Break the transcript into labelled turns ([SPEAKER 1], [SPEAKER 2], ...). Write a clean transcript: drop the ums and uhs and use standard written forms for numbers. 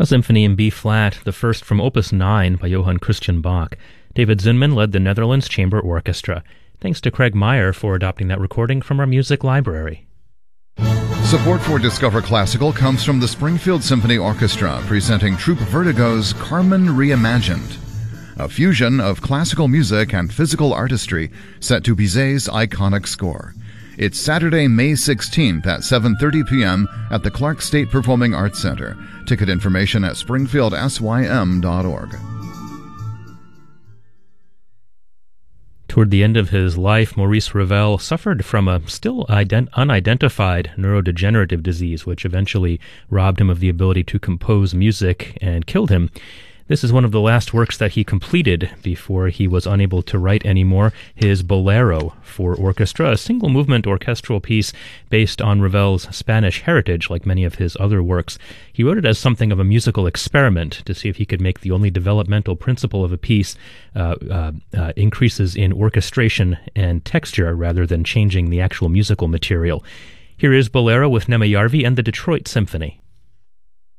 [SPEAKER 1] A symphony in B-flat, the first from Opus 9 by Johann Christian Bach. David Zinman led the Netherlands Chamber Orchestra. Thanks to Craig Meyer for adopting that recording from our music library.
[SPEAKER 2] Support for Discover Classical comes from the Springfield Symphony Orchestra, presenting Troupe Vertigo's Carmen Reimagined, a fusion of classical music and physical artistry set to Bizet's iconic score. It's Saturday, May 16th at 7:30 p.m. at the Clark State Performing Arts Center. Ticket information at springfieldsym.org.
[SPEAKER 1] Toward the end of his life, Maurice Ravel suffered from a still unidentified neurodegenerative disease, which eventually robbed him of the ability to compose music and killed him. This is one of the last works that he completed before he was unable to write anymore, his Bolero for orchestra, a single-movement orchestral piece based on Ravel's Spanish heritage, like many of his other works. He wrote it as something of a musical experiment to see if he could make the only developmental principle of a piece increases in orchestration and texture rather than changing the actual musical material. Here is Bolero with Nema Järvi and the Detroit Symphony.